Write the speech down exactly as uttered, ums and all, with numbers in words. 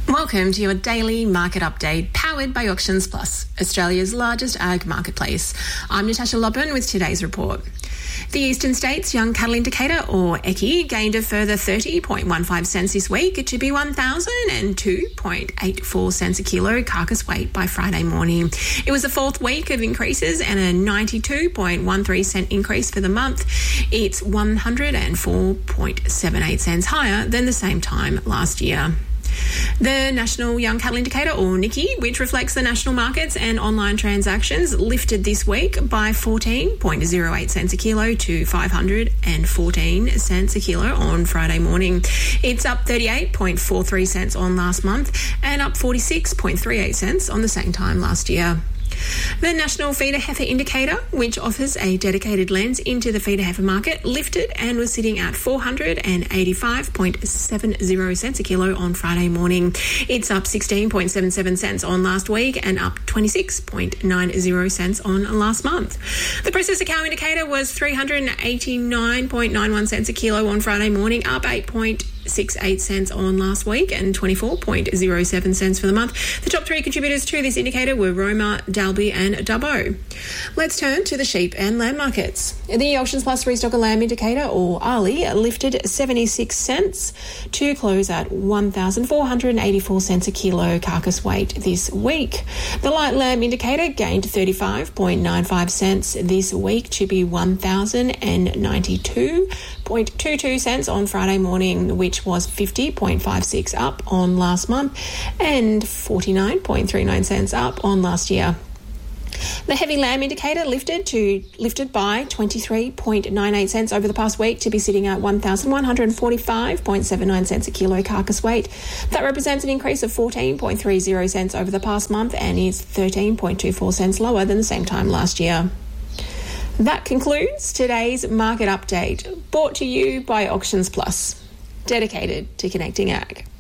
Welcome to your daily market update powered by Auctions Plus, Australia's largest ag marketplace. I'm Natasha Lobban with today's report. The Eastern States Young Cattle Indicator, or E C I, gained a further thirty point one five cents this week to be one thousand two point eight four cents a kilo carcass weight by Friday morning. It was the fourth week of increases and a ninety-two point one three cent increase for the month. It's one hundred four point seven eight cents higher than the same time last year. The National Young Cattle Indicator, or N I C I, which reflects the national markets and online transactions, lifted this week by fourteen point zero eight cents a kilo to five hundred fourteen cents a kilo on Friday morning. It's up thirty-eight point four three cents on last month and up forty-six point three eight cents on the same time last year. The National Feeder Heifer Indicator, which offers a dedicated lens into the feeder heifer market, lifted and was sitting at four hundred eighty-five point seven zero cents a kilo on Friday morning. It's up sixteen point seven seven cents on last week and up twenty-six point nine zero cents on last month. The Processor Cow Indicator was three hundred eighty-nine point nine one cents a kilo on Friday morning, up eight point six eight cents on last week and twenty-four point zero seven cents for the month. The top three contributors to this indicator were Roma, Dalby and Dubbo. Let's turn to the sheep and lamb markets. The Auctions Plus Restocker Lamb Indicator, or A L I, lifted seventy-six cents to close at one thousand four hundred eighty-four cents a kilo carcass weight this week. The Light Lamb Indicator gained thirty-five point nine five cents this week to be one thousand ninety-two point two two cents on Friday morning, which was fifty point five six up on last month and forty-nine point three nine cents up on last year. The Heavy Lamb Indicator lifted to lifted by twenty-three point nine eight cents over the past week to be sitting at one thousand one hundred forty-five point seven nine cents a kilo carcass weight. That represents an increase of fourteen point three zero cents over the past month and is thirteen point two four cents lower than the same time last year. That concludes today's market update, brought to you by Auctions Plus, dedicated to connecting ag.